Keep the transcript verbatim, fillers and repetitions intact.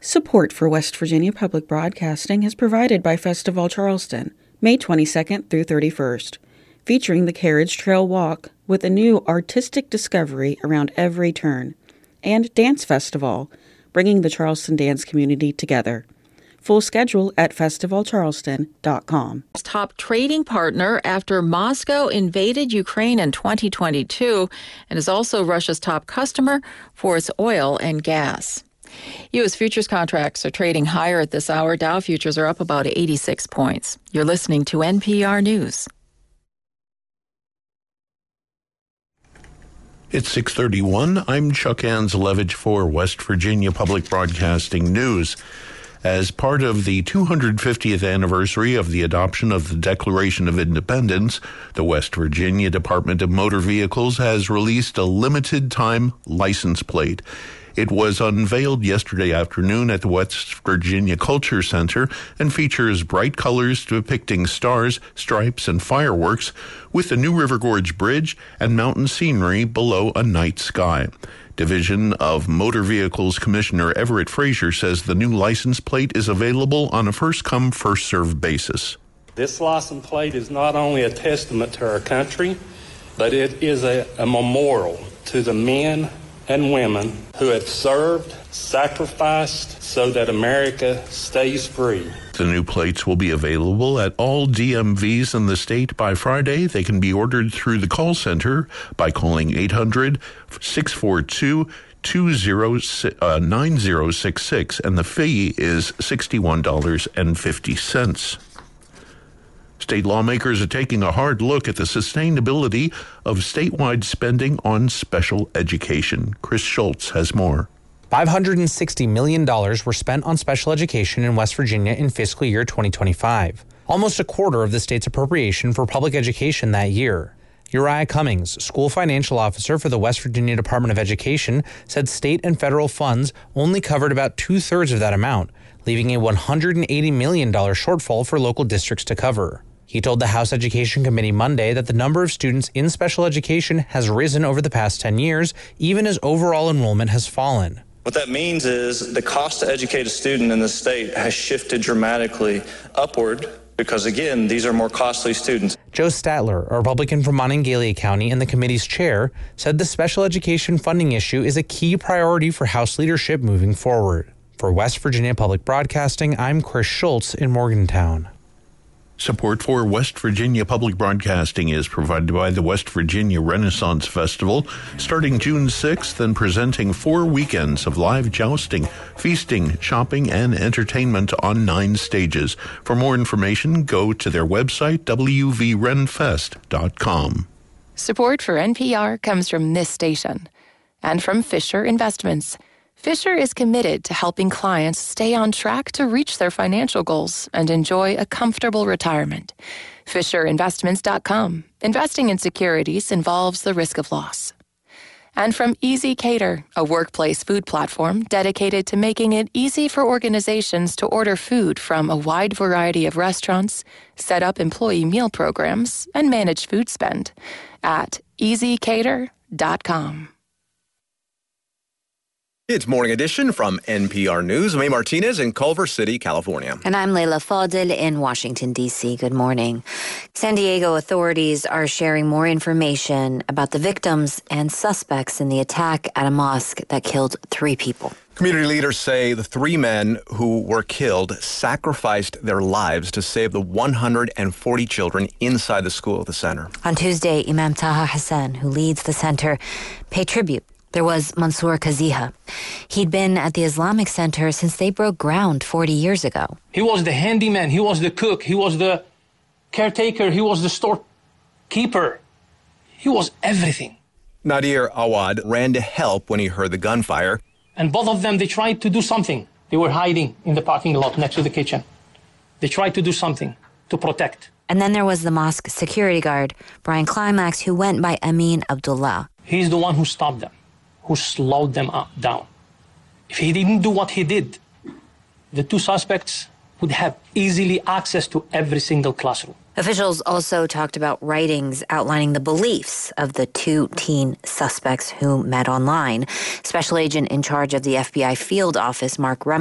Support for West Virginia Public Broadcasting is provided by Festival Charleston, May twenty-second through thirty-first, featuring the Carriage Trail Walk with a new artistic discovery around every turn, and Dance Festival, bringing the Charleston dance community together. Full schedule at festival charleston dot com. Top trading partner after Moscow invaded Ukraine in twenty twenty-two and is also Russia's top customer for its oil and gas. U S futures contracts are trading higher at this hour. Dow futures are up about eighty-six points. You're listening to N P R News. It's six thirty-one. I'm Chuck Anzelevich for West Virginia Public Broadcasting News. As part of the two hundred fiftieth anniversary of the adoption of the Declaration of Independence, the West Virginia Department of Motor Vehicles has released a limited-time license plate. It was unveiled yesterday afternoon at the West Virginia Culture Center and features bright colors depicting stars, stripes, and fireworks with the New River Gorge Bridge and mountain scenery below a night sky. Division of Motor Vehicles Commissioner Everett Frazier says the new license plate is available on a first-come, first-served basis. This license plate is not only a testament to our country, but it is a, a memorial to the men and women who have served, sacrificed so that America stays free. The new plates will be available at all D M Vs in the state by Friday. They can be ordered through the call center by calling eight hundred, six four two, nine zero six six, and the fee is sixty-one dollars and fifty cents. State lawmakers are taking a hard look at the sustainability of statewide spending on special education. Chris Schultz has more. five hundred sixty million dollars were spent on special education in West Virginia in fiscal year twenty twenty-five, almost a quarter of the state's appropriation for public education that year. Uriah Cummings, school financial officer for the West Virginia Department of Education, said state and federal funds only covered about two-thirds of that amount, leaving a one hundred eighty million dollars shortfall for local districts to cover. He told the House Education Committee Monday that the number of students in special education has risen over the past ten years, even as overall enrollment has fallen. What that means is the cost to educate a student in the state has shifted dramatically upward because, again, these are more costly students. Joe Statler, a Republican from Monongalia County and the committee's chair, said the special education funding issue is a key priority for House leadership moving forward. For West Virginia Public Broadcasting, I'm Chris Schultz in Morgantown. Support for West Virginia Public Broadcasting is provided by the West Virginia Renaissance Festival, starting June sixth and presenting four weekends of live jousting, feasting, shopping, and entertainment on nine stages. For more information, go to their website, w v ren fest dot com. Support for N P R comes from this station and from Fisher Investments. Fisher is committed to helping clients stay on track to reach their financial goals and enjoy a comfortable retirement. Fisher Investments dot com. Investing in securities involves the risk of loss. And from Easy Cater, a workplace food platform dedicated to making it easy for organizations to order food from a wide variety of restaurants, set up employee meal programs, and manage food spend at easy cater dot com. It's Morning Edition from N P R News. I'm May Martinez in Culver City, California. And I'm Leila Fadel in Washington, D C. Good morning. San Diego authorities are sharing more information about the victims and suspects in the attack at a mosque that killed three people. Community leaders say the three men who were killed sacrificed their lives to save the one hundred forty children inside the school at the center. On Tuesday, Imam Taha Hassan, who leads the center, paid tribute. There was Mansour Kaziha. He'd been at the Islamic Center since they broke ground forty years ago. He was the handyman, he was the cook, he was the caretaker, he was the storekeeper. He was everything. Nadir Awad ran to help when he heard the gunfire. And both of them, they tried to do something. They were hiding in the parking lot next to the kitchen. They tried to do something to protect. And then there was the mosque security guard, Brian Climax, who went by Amin Abdullah. He's the one who stopped them, who slowed them up, down. If he didn't do what he did, the two suspects would have easily access to every single classroom. Officials also talked about writings outlining the beliefs of the two teen suspects who met online. Special agent in charge of the F B I field office, Mark Rem